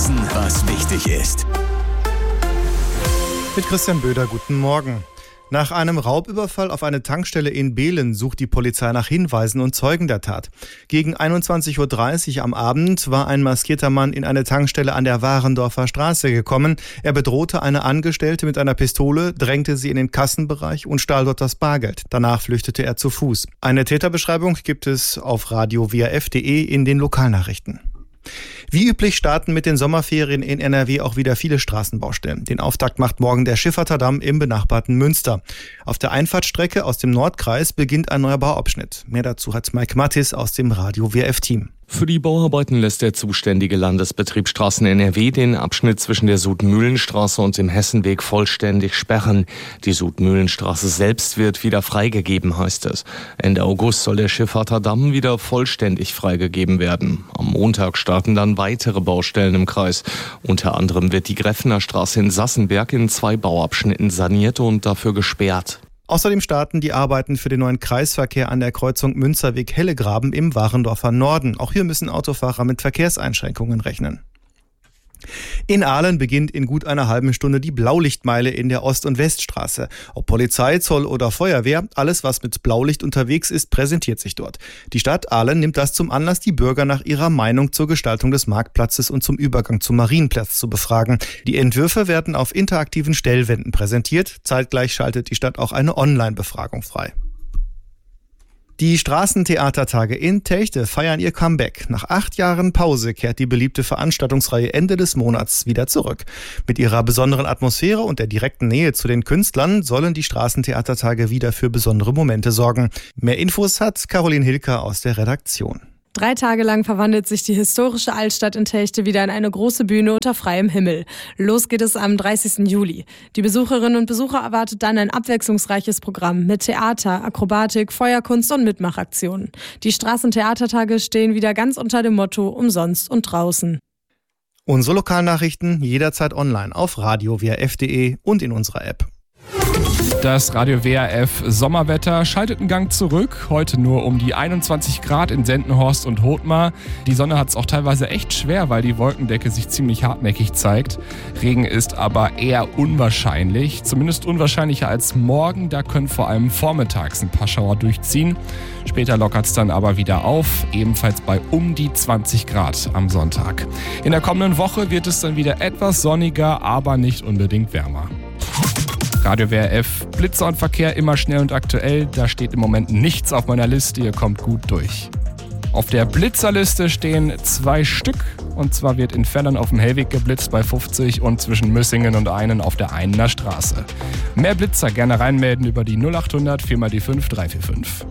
Wissen, was wichtig ist. Mit Christian Böder, guten Morgen. Nach einem Raubüberfall auf eine Tankstelle in Behlen sucht die Polizei nach Hinweisen und Zeugen der Tat. Gegen 21.30 Uhr am Abend war ein maskierter Mann in eine Tankstelle an der Warendorfer Straße gekommen. Er bedrohte eine Angestellte mit einer Pistole, drängte sie in den Kassenbereich und stahl dort das Bargeld. Danach flüchtete er zu Fuß. Eine Täterbeschreibung gibt es auf radio-wrf.de in den Lokalnachrichten. Wie üblich starten mit den Sommerferien in NRW auch wieder viele Straßenbaustellen. Den Auftakt macht morgen der Schifferter Damm im benachbarten Münster. Auf der Einfahrtstrecke aus dem Nordkreis beginnt ein neuer Bauabschnitt. Mehr dazu hat Mike Mattis aus dem Radio-WRF-Team. Für die Bauarbeiten lässt der zuständige Landesbetrieb Straßen NRW den Abschnitt zwischen der Sudmühlenstraße und dem Hessenweg vollständig sperren. Die Sudmühlenstraße selbst wird wieder freigegeben, heißt es. Ende August soll der Schifferter Damm wieder vollständig freigegeben werden. Am Montag starten dann weitere Baustellen im Kreis. Unter anderem wird die Greffener Straße in Sassenberg in 2 Bauabschnitten saniert und dafür gesperrt. Außerdem starten die Arbeiten für den neuen Kreisverkehr an der Kreuzung Münsterweg-Hellegraben im Warendorfer Norden. Auch hier müssen Autofahrer mit Verkehrseinschränkungen rechnen. In Ahlen beginnt in gut einer halben Stunde die Blaulichtmeile in der Ost- und Weststraße. Ob Polizei, Zoll oder Feuerwehr, alles was mit Blaulicht unterwegs ist, präsentiert sich dort. Die Stadt Ahlen nimmt das zum Anlass, die Bürger nach ihrer Meinung zur Gestaltung des Marktplatzes und zum Übergang zum Marienplatz zu befragen. Die Entwürfe werden auf interaktiven Stellwänden präsentiert. Zeitgleich schaltet die Stadt auch eine Online-Befragung frei. Die Straßentheatertage in Techte feiern ihr Comeback. Nach 8 Jahren Pause kehrt die beliebte Veranstaltungsreihe Ende des Monats wieder zurück. Mit ihrer besonderen Atmosphäre und der direkten Nähe zu den Künstlern sollen die Straßentheatertage wieder für besondere Momente sorgen. Mehr Infos hat Caroline Hilker aus der Redaktion. 3 Tage lang verwandelt sich die historische Altstadt in Techte wieder in eine große Bühne unter freiem Himmel. Los geht es am 30. Juli. Die Besucherinnen und Besucher erwartet dann ein abwechslungsreiches Programm mit Theater, Akrobatik, Feuerkunst und Mitmachaktionen. Die Straßentheatertage stehen wieder ganz unter dem Motto umsonst und draußen. Unsere Lokalnachrichten jederzeit online auf radio-wrf.de und in unserer App. Das Radio WRF Sommerwetter schaltet einen Gang zurück. Heute nur um die 21 Grad in Sendenhorst und Hothmar. Die Sonne hat es auch teilweise echt schwer, weil die Wolkendecke sich ziemlich hartnäckig zeigt. Regen ist aber eher unwahrscheinlich. Zumindest unwahrscheinlicher als morgen. Da können vor allem vormittags ein paar Schauer durchziehen. Später lockert es dann aber wieder auf. Ebenfalls bei um die 20 Grad am Sonntag. In der kommenden Woche wird es dann wieder etwas sonniger, aber nicht unbedingt wärmer. Radio WRF, Blitzer und Verkehr immer schnell und aktuell. Da steht im Moment nichts auf meiner Liste, ihr kommt gut durch. Auf der Blitzerliste stehen 2 Stück. Und zwar wird in Fellern auf dem Hellweg geblitzt bei 50 und zwischen Müssingen und Einen auf der Einener Straße. Mehr Blitzer gerne reinmelden über die 0800 4x5 345.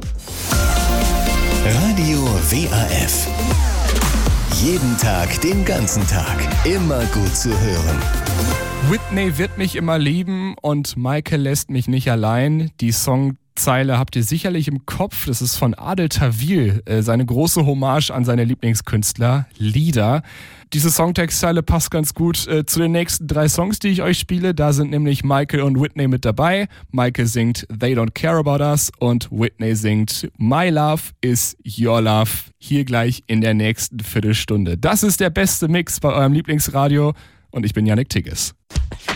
Radio WRF. Jeden Tag, den ganzen Tag. Immer gut zu hören. Whitney wird mich immer lieben und Michael lässt mich nicht allein. Die Songzeile habt ihr sicherlich im Kopf. Das ist von Adel Tawil, seine große Hommage an seine Lieblingskünstler, Lieder. Diese Songtextzeile passt ganz gut zu den nächsten 3 Songs, die ich euch spiele. Da sind nämlich Michael und Whitney mit dabei. Michael singt They Don't Care About Us und Whitney singt My Love is Your Love. Hier gleich in der nächsten Viertelstunde. Das ist der beste Mix bei eurem Lieblingsradio und ich bin Yannick Tigges.